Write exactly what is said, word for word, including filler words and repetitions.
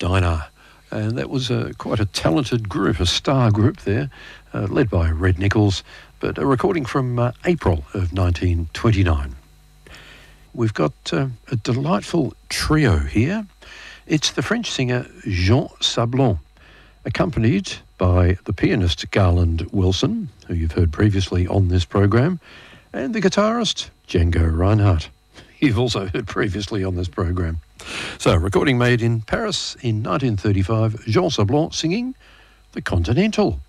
Dinah. And that was uh, quite a talented group, a star group there, uh, led by Red Nichols, but a recording from uh, April of nineteen twenty-nine. We've got uh, a delightful trio here. It's the French singer Jean Sablon, accompanied by the pianist Garland Wilson, who you've heard previously on this program, and the guitarist Django Reinhardt, you've also heard previously on this program. So, recording made in Paris in nineteen thirty-five, Jean Sablon singing The Continental.